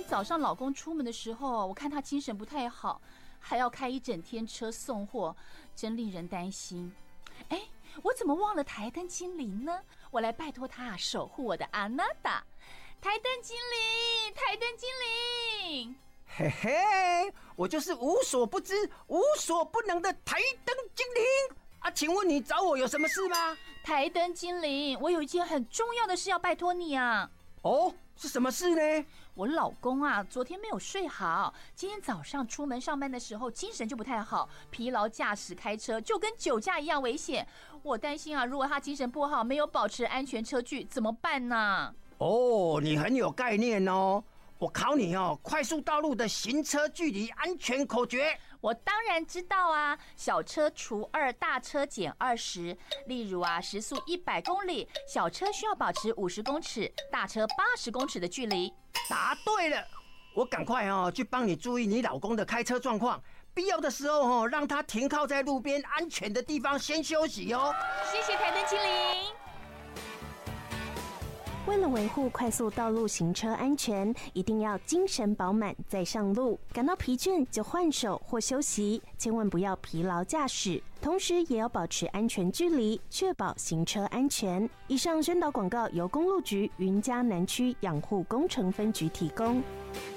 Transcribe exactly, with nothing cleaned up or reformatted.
早上老公出门的时候，我看他精神不太好，还要开一整天车送货，真令人担心。哎，我怎么忘了台灯精灵呢？我来拜托他守护我的阿娜达。台灯精灵，台灯精灵。 嘿嘿，我就是无所不知、无所不能的台灯精灵啊！请问你找我有什么事吗？ 台灯精灵，我有一件很重要的事要拜托你啊！ 哦，是什么事呢？ 我老公啊，昨天没有睡好，今天早上出门上班的时候精神就不太好，疲劳驾驶开车就跟酒驾一样危险。我担心啊，如果他精神不好，没有保持安全车距，怎么办呢？ 哦，你很有概念哦。我考你哦，快速道路的行车距离安全口诀。 我当然知道啊，小车除二，大车减二十。例如啊，时速一百公里，小车需要保持五十公尺，大车八十公尺的距离。 答对了，我赶快哦去帮你注意你老公的开车状况，必要的时候哦让他停靠在路边安全的地方先休息哦。 谢谢台灯精灵。 为了维护快速道路行车安全，一定要精神饱满再上路。感到疲倦就换手或休息，千万不要疲劳驾驶。同时也要保持安全距离，确保行车安全。以上宣导广告由公路局云嘉南区养护工程分局提供。